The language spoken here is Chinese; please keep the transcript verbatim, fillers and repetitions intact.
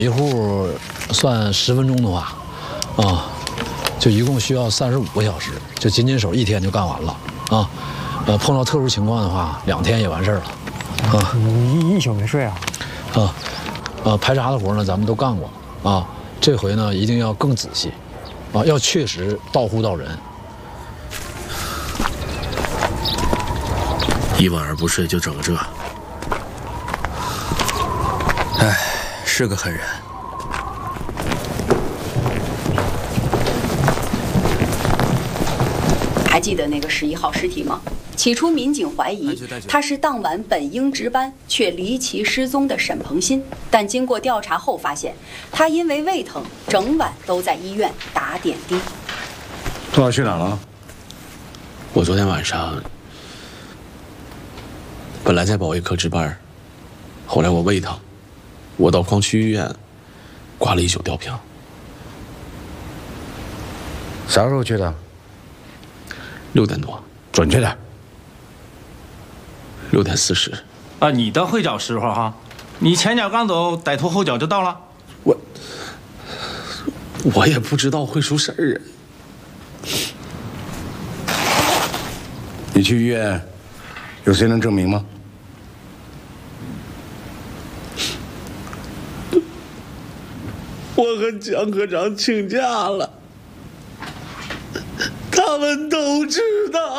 一户算十分钟的话，啊，就一共需要三十五个小时，就仅仅手一天就干完了啊。呃，碰到特殊情况的话，两天也完事儿了。啊， 你一一宿没睡啊？ 啊，呃，排查的活呢，咱们都干过啊。这回呢，一定要更仔细，啊，要确实到户到人。 一晚上不睡就整个这，哎，是个狠人。 还记得那个十一号尸体吗？起初民警怀疑他是当晚本应值班却离奇失踪的沈鹏鑫，但经过调查后发现，他因为胃疼，整晚都在医院打点滴。 昨晚去哪儿了？ 我昨天晚上本来在保卫科值班，后来我胃疼，我到矿区医院挂了一宿吊瓶。 啥时候去的？ 六点多， 准确点。 六点四十。 啊，你的会找时候哈，你前脚刚走，歹徒后脚就到了。 我我也不知道会出事儿啊。 你去医院，有谁能证明吗？ 我和江科长请假了，他们都知道。